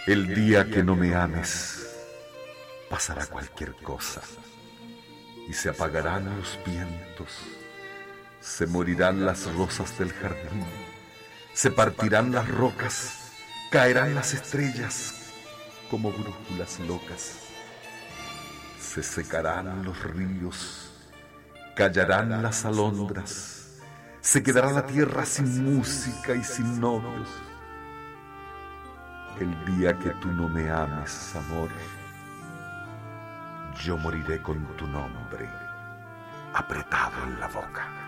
El día que no me ames, pasará cualquier cosa, y se apagarán los vientos, se morirán las rosas del jardín, se partirán las rocas, caerán las estrellas como brújulas locas, se secarán los ríos, callarán las alondras, se quedará la tierra sin música y sin novios. El día que tú no me ames, amor, yo moriré con tu nombre apretado en la boca.